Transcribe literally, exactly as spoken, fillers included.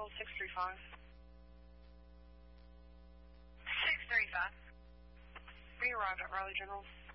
General six three five. six three five. We arrived at Raleigh General.